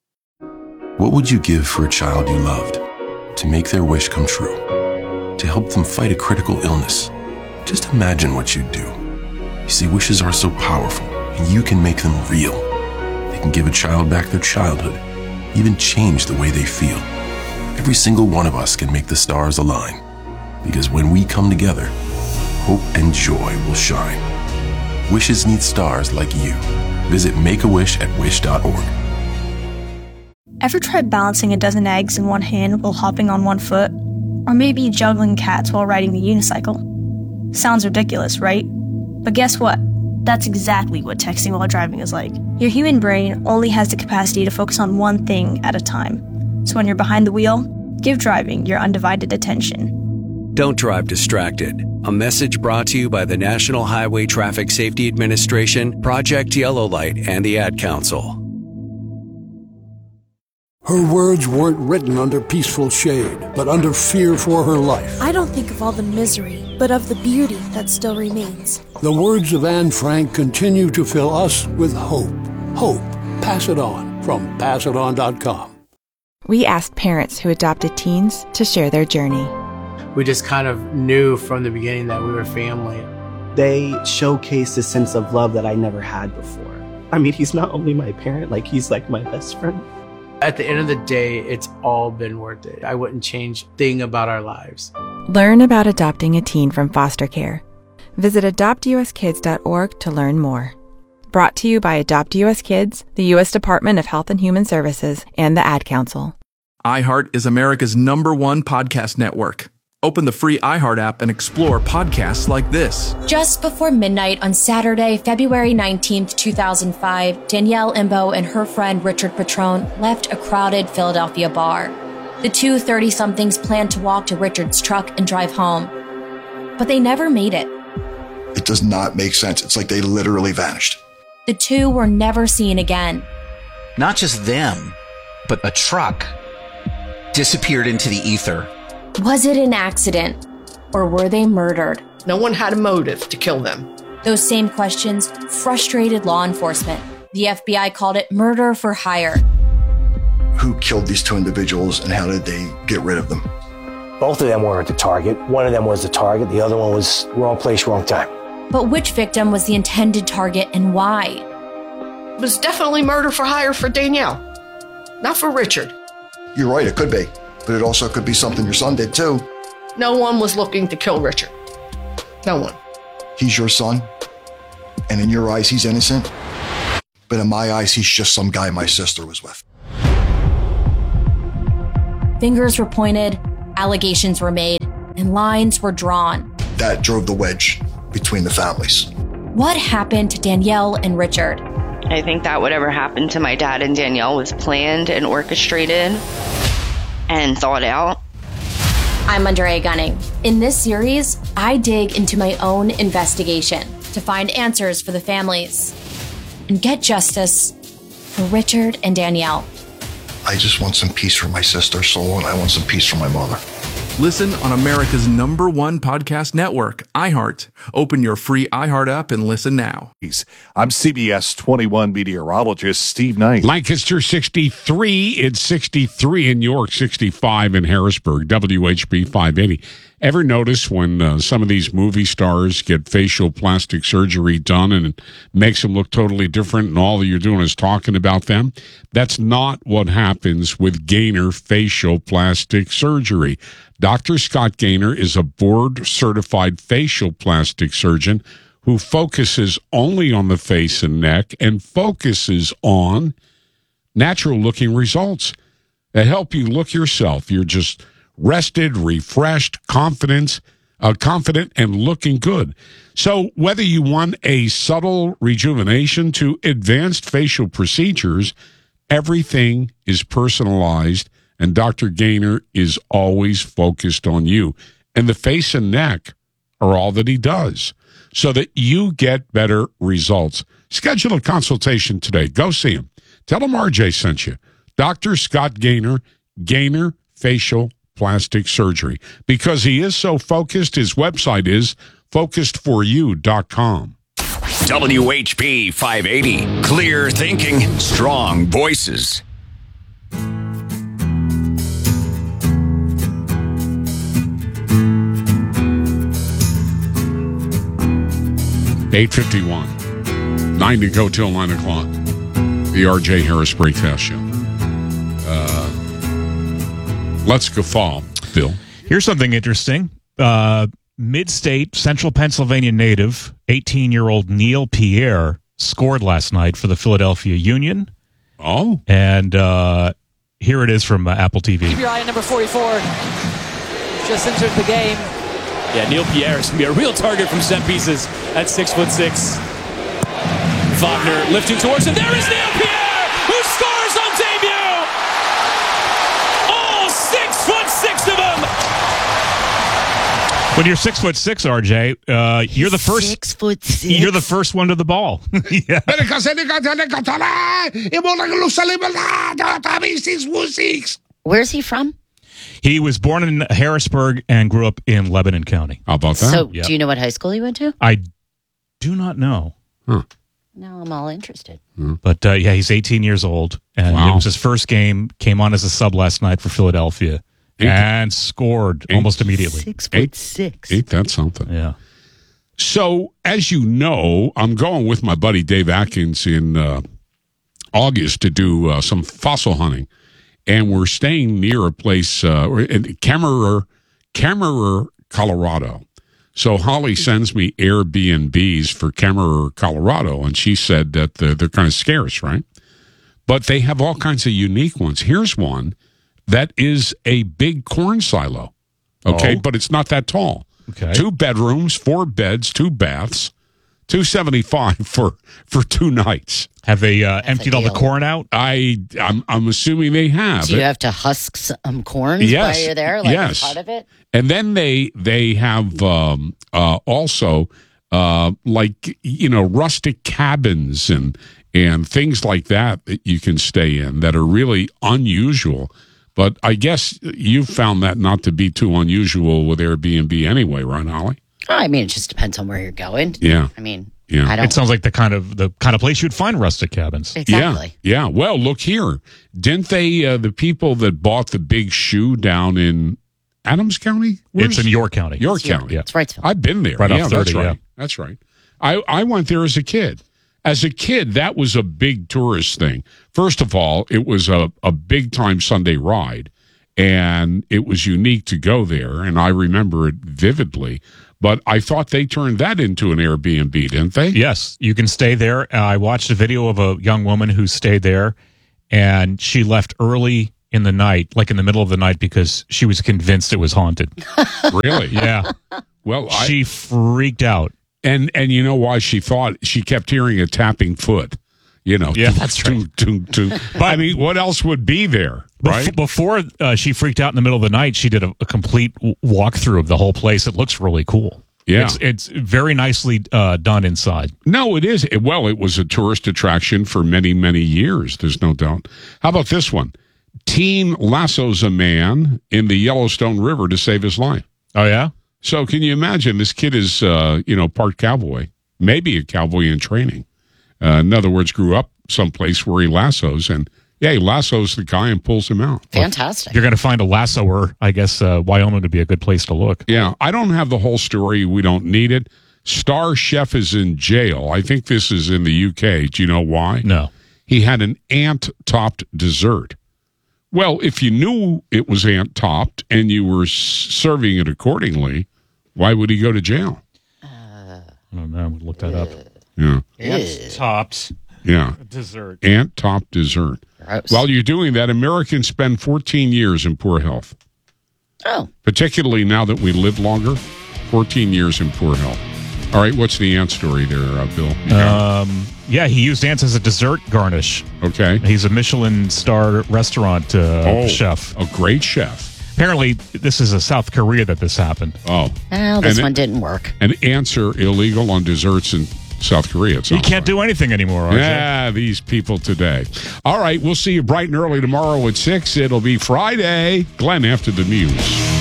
What would you give for a child you loved? To make their wish come true? To help them fight a critical illness? Just imagine what you'd do. You see, wishes are so powerful, and you can make them real. They can give a child back their childhood, even change the way they feel. Every single one of us can make the stars align, because when we come together, hope and joy will shine. Wishes need stars like you. Visit make a wish at wish dot org. Ever tried balancing a dozen eggs in one hand while hopping on one foot? Or maybe juggling cats while riding a unicycle? Sounds ridiculous, right? But guess what? That's exactly what texting while driving is like. Your human brain only has the capacity to focus on one thing at a time. So when you're behind the wheel, give driving your undivided attention. Don't drive distracted. A message brought to you by the National Highway Traffic Safety Administration, Project Yellow Light, and the Ad Council. Her words weren't written under peaceful shade, but under fear for her life. I don't think of all the misery, but of the beauty that still remains. The words of Anne Frank continue to fill us with hope. Hope. Pass it on from pass it on dot com. We asked parents who adopted teens to share their journey. We just kind of knew from the beginning that we were family. They showcased a sense of love that I never had before. I mean, he's not only my parent, like he's like my best friend. At the end of the day, it's all been worth it. I wouldn't change a thing about our lives. Learn about adopting a teen from foster care. Visit adopt u s kids dot org to learn more. Brought to you by Adopt U S Kids, the U S Department of Health and Human Services, and the Ad Council. iHeart is America's number one podcast network. Open the free iHeart app and explore podcasts like this. Just before midnight on Saturday, February nineteenth, two thousand five, Danielle Imbo and her friend Richard Petrone left a crowded Philadelphia bar. The two thirty-somethings planned to walk to Richard's truck and drive home, but they never made it. It does not make sense. It's like they literally vanished. The two were never seen again. Not just them, but a truck disappeared into the ether. Was it an accident, or were they murdered? No one had a motive to kill them. Those same questions frustrated law enforcement. The F B I called it murder for hire. Who killed these two individuals and how did they get rid of them? Both of them weren't the target. One of them was the target. The other one was wrong place, wrong time. But which victim was the intended target and why? It was definitely murder for hire for Danielle, not for Richard. You're right, it could be. But it also could be something your son did too. No one was looking to kill Richard. No one. He's your son, and in your eyes, he's innocent. But in my eyes, he's just some guy my sister was with. Fingers were pointed, allegations were made, and lines were drawn. That drove the wedge between the families. What happened to Danielle and Richard? I think that whatever happened to my dad and Danielle was planned and orchestrated and thought out. I'm Andrea Gunning. In this series, I dig into my own investigation to find answers for the families and get justice for Richard and Danielle. I just want some peace for my sister's soul, and I want some peace for my mother. Listen on America's number one podcast network, iHeart. Open your free iHeart app and listen now. I'm C B S twenty-one meteorologist Steve Knight. Lancaster sixty-three, it's sixty-three in York, sixty-five in Harrisburg, W H B five eighty. Ever notice when uh, some of these movie stars get facial plastic surgery done and it makes them look totally different and all that you're doing is talking about them? That's not what happens with Gainer facial plastic surgery. Doctor Scott Gainer is a board-certified facial plastic surgeon who focuses only on the face and neck and focuses on natural-looking results that help you look yourself. You're just rested, refreshed, confident, uh, confident, and looking good. So whether you want a subtle rejuvenation to advanced facial procedures, everything is personalized, and Doctor Gainer is always focused on you. And the face and neck are all that he does so that you get better results. Schedule a consultation today. Go see him. Tell him R J sent you. Doctor Scott Gainer, Gainer Facial Plastic Surgery. Because he is so focused, his website is focused for you dot com. W H P five eighty. Clear thinking, strong voices. eight fifty-one. Nine to go till nine o'clock. The R J Harris Breakfast Show. Uh, let's guffaw, Bill. Here's something interesting. Uh, Mid-state, Central Pennsylvania native, eighteen-year-old Neil Pierre scored last night for the Philadelphia Union. Oh. And uh, here it is from uh, Apple T V. Keep your eye on number forty-four. Just entered the game. Yeah, Neil Pierre is going to be a real target from set pieces at six foot six. Wagner lifting towards him. There is Neil Pierre, who scores on debut. All six foot six of them. When you're six foot six, R J, uh, you're the first. Six foot six. You're the first one to the ball. Yeah. Where's he from? He was born in Harrisburg and grew up in Lebanon County. How about that? So, Yep. do you know what high school he went to? I do not know. Huh. No, I'm all interested. But uh, yeah, he's eighteen years old, and Wow. it was his first game. Came on as a sub last night for Philadelphia, Eight- and scored eight- almost immediately. Six foot Eight- six. Ain't that something? Yeah. So, as you know, I'm going with my buddy Dave Atkins in uh, August to do uh, some fossil hunting. And we're staying near a place uh, in Kemmerer, Kemmerer, Colorado. So Holly sends me Airbnbs for Kemmerer, Colorado, and she said that they're, they're kind of scarce, right? But they have all kinds of unique ones. Here's one that is a big corn silo, okay? Oh. But it's not that tall. Okay. Two bedrooms, four beds, two baths, two seventy-five for for two nights. Have they uh, emptied all the deal. corn out? I I'm, I'm assuming they have. Do you have to husk some corns Yes. while you're there? Like Yes. as part of it? And then they they have um, uh, also uh, like you know rustic cabins and and things like that that you can stay in that are really unusual. But I guess you found that not to be too unusual with Airbnb anyway, right, Holly? Oh, I mean, it just depends on where you're going. Yeah. I mean, Yeah. I don't. It sounds like the kind of the kind of place you'd find rustic cabins. Exactly. Yeah, yeah. Well, look here. Didn't they, uh, the people that bought the big shoe down in Adams County? It's in York County. York It's York, County. yeah. It's Wrightsville. I've been there. Right yeah, off that's thirty, right. yeah. That's right. I, I went there as a kid. As a kid, that was a big tourist thing. First of all, it was a, a big-time Sunday ride, and it was unique to go there, and I remember it vividly. But I thought they turned that into an Airbnb, didn't they? Yes, you can stay there. Uh, I watched a video of a young woman who stayed there, and she left early in the night, like in the middle of the night, because she was convinced it was haunted. Really? Yeah. Well, I, she freaked out. And and you know why she thought? She kept hearing a tapping foot. You know, Yeah, that's right. Toot, toot, toot. But I mean, what else would be there, right? Bef- Before uh, she freaked out in the middle of the night, she did a, a complete w- walkthrough of the whole place. It looks really cool. Yeah. It's, it's very nicely uh, done inside. No, it is. Well, it was a tourist attraction for many, many years. There's no doubt. How about this one? Teen lassos a man in the Yellowstone River to save his life. Oh, yeah? So can you imagine this kid is, uh, you know, part cowboy, maybe a cowboy in training. Uh, in other words, grew up someplace where he lassos, and yeah, he lassos the guy and pulls him out. Fantastic. You're going to find a lassoer. I guess uh, Wyoming would be a good place to look. Yeah, I don't have the whole story. We don't need it. Star chef is in jail. I think this is in the U K. Do you know why? No. He had an ant-topped dessert. Well, if you knew it was ant-topped and you were s- serving it accordingly, why would he go to jail? I don't know. We'll look that up. Yeah. Ants topped Yeah. dessert. Ant-topped dessert. Gross. While you're doing that, Americans spend fourteen years in poor health. Oh. Particularly now that we live longer, fourteen years in poor health. All right, what's the ant story there, uh, Bill? You got it? Um, yeah, he used ants as a dessert garnish. Okay. He's a Michelin star restaurant uh, Oh, chef. A great chef. Apparently, this is a South Korea that this happened. Oh. Well, this And one it- didn't work. And ants are illegal on desserts in South Korea. It You sounds can't do anything anymore, R J. Yeah, these people today. All right, we'll see you bright and early tomorrow at six. It'll be Friday. Glenn after the news.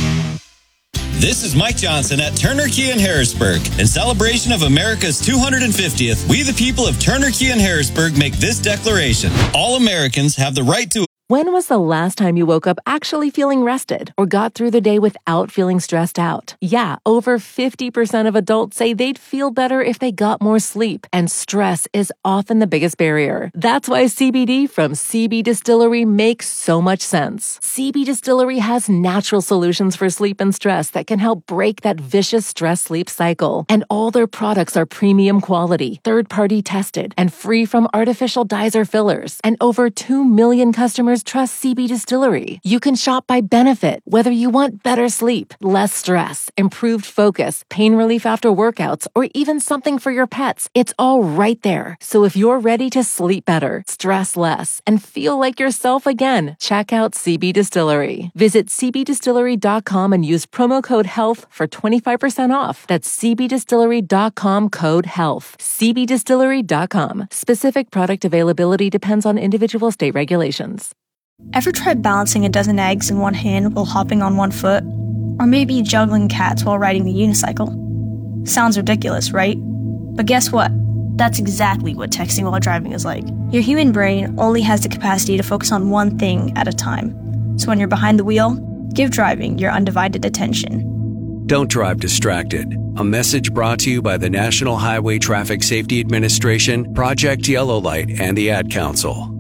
This is Mike Johnson at Turner Kia in Harrisburg. In celebration of America's two hundred fiftieth, we the people of Turner Kia in Harrisburg make this declaration. All Americans have the right to... When was the last time you woke up actually feeling rested or got through the day without feeling stressed out? Yeah, over fifty percent of adults say they'd feel better if they got more sleep, and stress is often the biggest barrier. That's why C B D from C B Distillery makes so much sense. C B Distillery has natural solutions for sleep and stress that can help break that vicious stress-sleep cycle. And all their products are premium quality, third-party tested, and free from artificial dyes or fillers. And over two million customers trust C B Distillery. You can shop by benefit, whether you want better sleep, less stress, improved focus, pain relief after workouts, or even something for your pets. It's all right there. So if you're ready to sleep better, stress less, and feel like yourself again, check out C B Distillery. Visit c b distillery dot com and use promo code HEALTH for twenty-five percent off. That's c b distillery dot com code HEALTH. c b distillery dot com. Specific product availability depends on individual state regulations. Ever tried balancing a dozen eggs in one hand while hopping on one foot? Or maybe juggling cats while riding the unicycle? Sounds ridiculous, right? But guess what? That's exactly what texting while driving is like. Your human brain only has the capacity to focus on one thing at a time. So when you're behind the wheel, give driving your undivided attention. Don't drive distracted. A message brought to you by the National Highway Traffic Safety Administration, Project Yellow Light, and the Ad Council.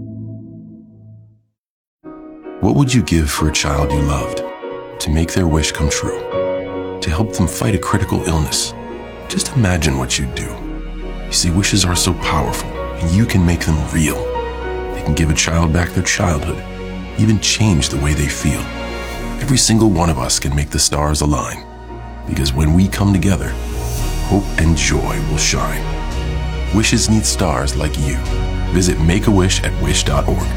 What would you give for a child you loved? To make their wish come true? To help them fight a critical illness? Just imagine what you'd do. You see, wishes are so powerful, and you can make them real. They can give a child back their childhood, even change the way they feel. Every single one of us can make the stars align. Because when we come together, hope and joy will shine. Wishes need stars like you. Visit Make A Wish at wish dot org.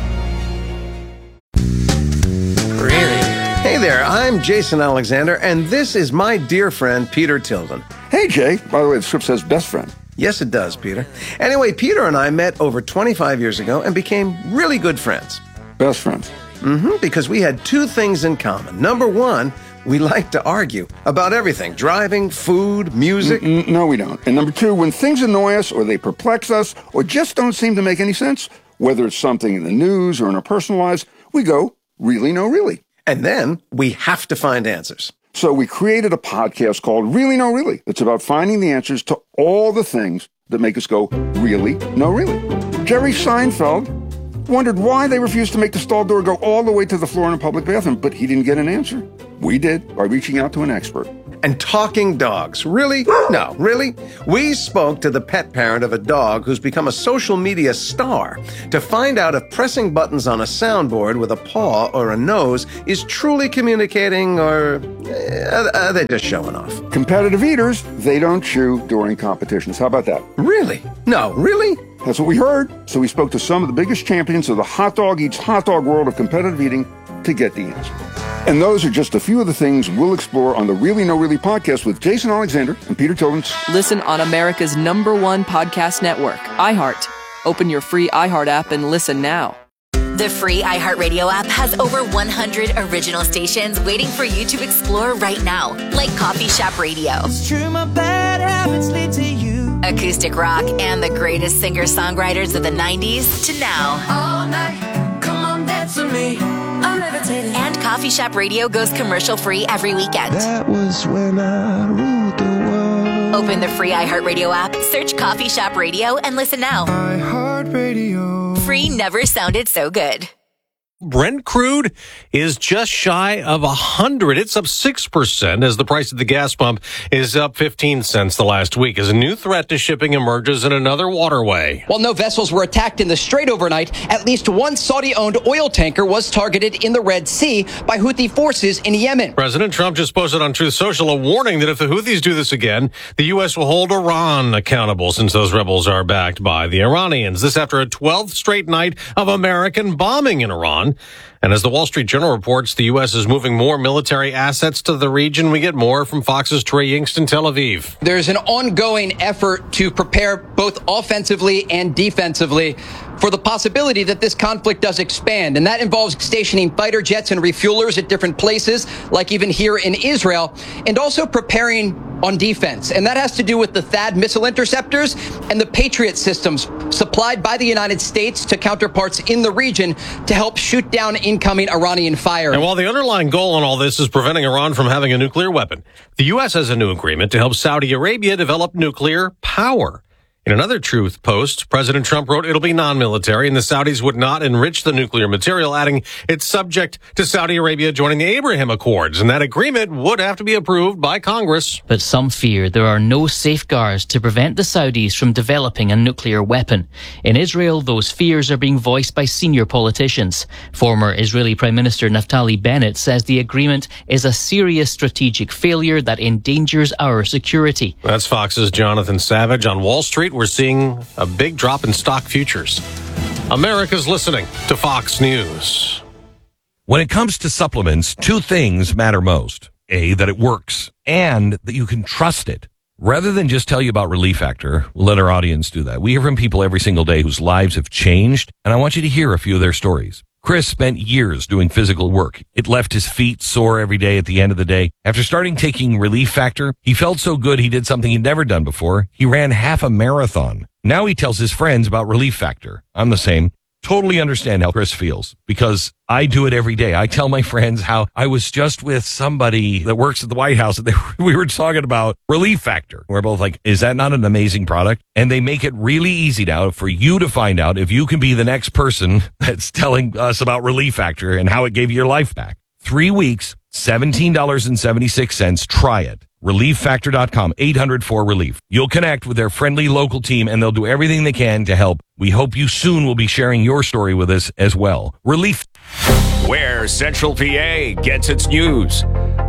Hey there, I'm Jason Alexander, and this is my dear friend, Peter Tilden. Hey, Jay. By the way, the script says best friend. Yes, it does, Peter. Anyway, Peter and I met over twenty-five years ago and became really good friends. Best friends. Mm-hmm, because we had two things in common. Number one, we like to argue about everything. Driving, food, music. Mm-mm, no, we don't. And number two, when things annoy us or they perplex us or just don't seem to make any sense, whether it's something in the news or in our personal lives, we go, really, no, really. And then we have to find answers. So we created a podcast called Really No Really. It's about finding the answers to all the things that make us go, really, no, really. Jerry Seinfeld wondered why they refused to make the stall door go all the way to the floor in a public bathroom, but he didn't get an answer. We did by reaching out to an expert. And talking dogs. Really? No, really? We spoke to the pet parent of a dog who's become a social media star to find out if pressing buttons on a soundboard with a paw or a nose is truly communicating, or uh, are they just showing off? Competitive eaters, they don't chew during competitions. How about that? Really? No, really? That's what we heard. So we spoke to some of the biggest champions of the hot dog eats hot dog world of competitive eating to get the answer. And those are just a few of the things we'll explore on the Really No Really podcast with Jason Alexander and Peter Tillins. Listen on America's number one podcast network, iHeart. Open your free iHeart app and listen now. The free iHeartRadio app has over one hundred original stations waiting for you to explore right now, like Coffee Shop Radio. It's true, my bad habits lead to you. Acoustic rock and the greatest singer-songwriters of the nineties to now. All night, come on, dance with me. I'm levitating. And Coffee Shop Radio goes commercial-free every weekend. That was when I ruled the world. Open the free iHeartRadio app, search Coffee Shop Radio, and listen now. iHeartRadio. Free never sounded so good. Brent crude is just shy of one hundred. It's up six percent as the price at the gas pump is up fifteen cents the last week as a new threat to shipping emerges in another waterway. While no vessels were attacked in the Strait overnight, at least one Saudi-owned oil tanker was targeted in the Red Sea by Houthi forces in Yemen. President Trump just posted on Truth Social a warning that if the Houthis do this again, the U S will hold Iran accountable since those rebels are backed by the Iranians. This after a twelfth straight night of American bombing in Iran. And as the Wall Street Journal reports, the U S is moving more military assets to the region. We get more from Fox's Trey Yingst in Tel Aviv. There's an ongoing effort to prepare both offensively and defensively for the possibility that this conflict does expand. And that involves stationing fighter jets and refuelers at different places, like even here in Israel, and also preparing on defense. And that has to do with the THAAD missile interceptors and the Patriot systems supplied by the United States to counterparts in the region to help shoot down incoming Iranian fire. And while the underlying goal in all this is preventing Iran from having a nuclear weapon, the U S has a new agreement to help Saudi Arabia develop nuclear power. In another Truth post, President Trump wrote it'll be non-military and the Saudis would not enrich the nuclear material, adding it's subject to Saudi Arabia joining the Abraham Accords, and that agreement would have to be approved by Congress. But some fear there are no safeguards to prevent the Saudis from developing a nuclear weapon. In Israel, those fears are being voiced by senior politicians. Former Israeli Prime Minister Naftali Bennett says the agreement is a serious strategic failure that endangers our security. That's Fox's Jonathan Savage. On Wall Street, we're seeing a big drop in stock futures. America's listening to Fox News. When it comes to supplements, two things matter most. A, that it works, and that you can trust it. Rather than just tell you about Relief Factor, we'll let our audience do that. We hear from people every single day whose lives have changed, and I want you to hear a few of their stories. Chris spent years doing physical work. It left his feet sore every day at the end of the day. After starting taking Relief Factor, he felt so good he did something he'd never done before. He ran half a marathon. Now he tells his friends about Relief Factor. I'm the same. Totally understand how Chris feels because I do it every day. I tell my friends how I was just with somebody that works at the White House and they, we were talking about Relief Factor. We're both like, is that not an amazing product? And they make it really easy now for you to find out if you can be the next person that's telling us about Relief Factor and how it gave you your life back. Three weeks, seventeen dollars and seventy-six cents. Try it. relief factor dot com, eight hundred four relief. You'll connect with their friendly local team and they'll do everything they can to help. We hope you soon will be sharing your story with us as well. Relief. Where Central P A gets its news.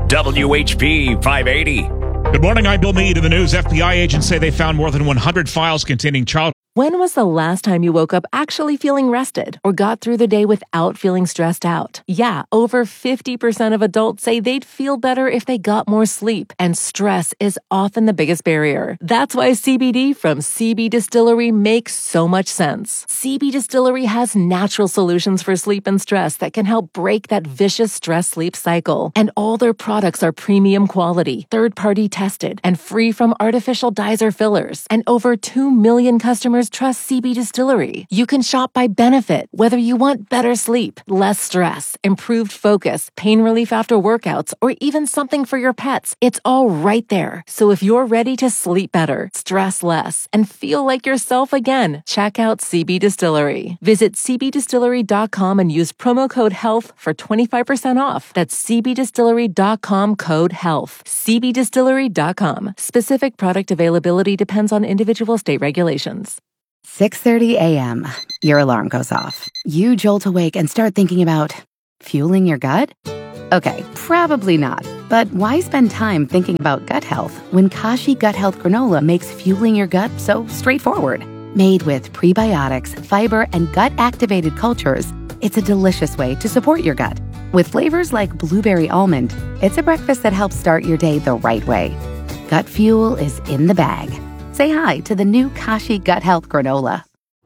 W H P five eighty. Good morning, I'm Bill Meade. In the news, F B I agents say they found more than one hundred files containing child. When was the last time you woke up actually feeling rested or got through the day without feeling stressed out? Yeah, over fifty percent of adults say they'd feel better if they got more sleep, and stress is often the biggest barrier. That's why C B D from C B Distillery makes so much sense. C B Distillery has natural solutions for sleep and stress that can help break that vicious stress-sleep cycle. And all their products are premium quality, third-party tested, and free from artificial dyes or fillers. And over two million customers customers trust C B Distillery. You can shop by benefit, whether you want better sleep, less stress, improved focus, pain relief after workouts, or even something for your pets. It's all right there. So if you're ready to sleep better, stress less, and feel like yourself again, check out C B Distillery. Visit c b distillery dot com and use promo code HEALTH for twenty-five percent off. That's c b distillery dot com code HEALTH. c b distillery dot com. Specific product availability depends on individual state regulations. six thirty a.m. Your alarm goes off. You jolt awake and start thinking about fueling your gut? Okay, probably not. But why spend time thinking about gut health when Kashi Gut Health Granola makes fueling your gut so straightforward? Made with prebiotics, fiber, and gut-activated cultures, it's a delicious way to support your gut. With flavors like blueberry almond, it's a breakfast that helps start your day the right way. Gut fuel is in the bag. Say hi to the new Kashi Gut Health Granola.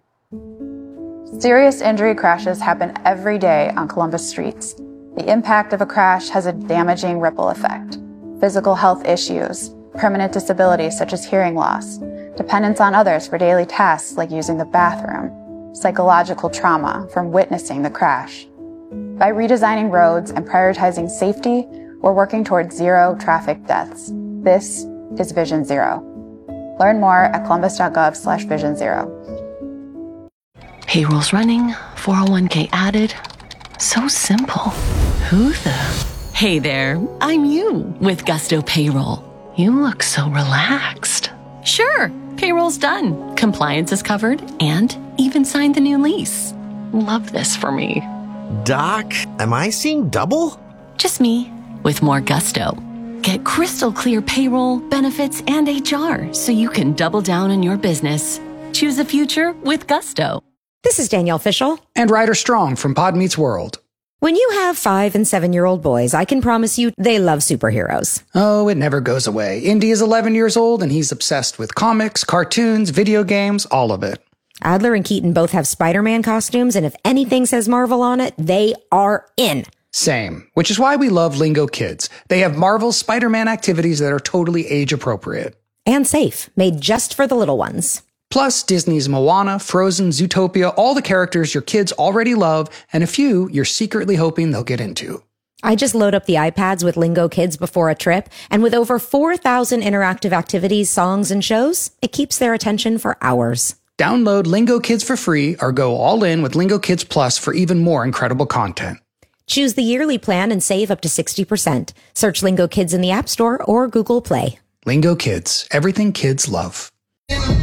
Serious injury crashes happen every day on Columbus streets. The impact of a crash has a damaging ripple effect. Physical health issues, permanent disabilities such as hearing loss, dependence on others for daily tasks like using the bathroom, psychological trauma from witnessing the crash. By redesigning roads and prioritizing safety, we're working towards zero traffic deaths. This is Vision Zero. Learn more at columbus.gov slash vision zero. Payroll's running, four oh one k added. So simple. Who the? Hey there, I'm you with Gusto Payroll. You look so relaxed. Sure, payroll's done. Compliance is covered and even signed the new lease. Love this for me. Doc, am I seeing double? Just me with more gusto. Get crystal clear payroll, benefits, and H R so you can double down on your business. Choose a future with Gusto. This is Danielle Fishel. And Ryder Strong from Pod Meets World. When you have five and seven-year-old boys, I can promise you they love superheroes. Oh, it never goes away. Indy is eleven years old, and he's obsessed with comics, cartoons, video games, all of it. Adler and Keaton both have Spider-Man costumes, and if anything says Marvel on it, they are in. Same, which is why we love Lingo Kids. They have Marvel's Spider-Man activities that are totally age-appropriate. And safe, made just for the little ones. Plus, Disney's Moana, Frozen, Zootopia, all the characters your kids already love, and a few you're secretly hoping they'll get into. I just load up the iPads with Lingo Kids before a trip, and with over four thousand interactive activities, songs, and shows, it keeps their attention for hours. Download Lingo Kids for free or go all in with Lingo Kids Plus for even more incredible content. Choose the yearly plan and save up to sixty percent. Search Lingo Kids in the App Store or Google Play. Lingo Kids, everything kids love.